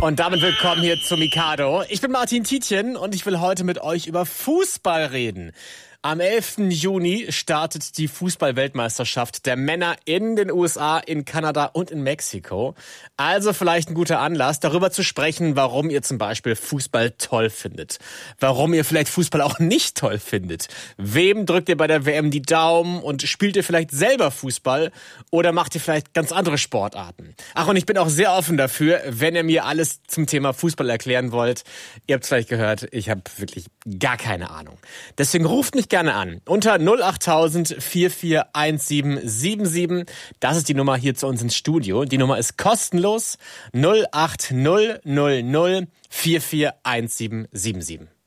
Und damit willkommen hier zu Mikado. Ich bin Martin Tietjen und ich will heute mit euch über Fußball reden. Am 11. Juni startet die Fußball-Weltmeisterschaft der Männer in den USA, in Kanada und in Mexiko. Also vielleicht ein guter Anlass, darüber zu sprechen, warum ihr zum Beispiel Fußball toll findet. Warum ihr vielleicht Fußball auch nicht toll findet. Wem drückt ihr bei der WM die Daumen und spielt ihr vielleicht selber Fußball oder macht ihr vielleicht ganz andere Sportarten? Ach, und ich bin auch sehr offen dafür, wenn ihr mir alles zum Thema Fußball erklären wollt. Ihr habt es vielleicht gehört, ich habe wirklich gar keine Ahnung. Deswegen ruft mich gerne an. Unter 08000 441777. Das ist die Nummer hier zu uns ins Studio. Die Nummer ist kostenlos. 08000 441777.